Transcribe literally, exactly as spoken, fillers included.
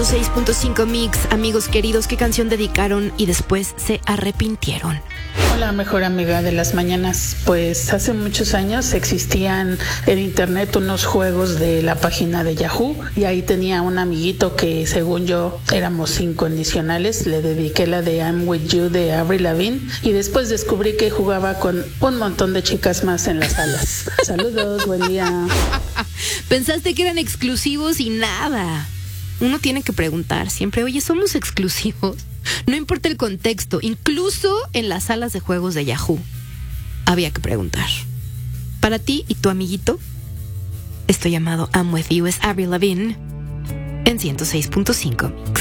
ciento seis punto cinco Mix. Amigos queridos, ¿qué canción dedicaron y después se arrepintieron? Hola, mejor amiga de las mañanas. Pues hace muchos años existían en internet unos juegos de la página de Yahoo y ahí tenía un amiguito que según yo éramos incondicionales. Le dediqué la de I'm With You de Avril Lavigne y después descubrí que jugaba con un montón de chicas más en las salas. Saludos, buen día. Pensaste que eran exclusivos y nada. Uno tiene que preguntar siempre, oye, ¿somos exclusivos? No importa el contexto, incluso en las salas de juegos de Yahoo había que preguntar. Para ti y tu amiguito, esto llamado I'm With You es Avril Lavigne en ciento seis punto cinco Mix.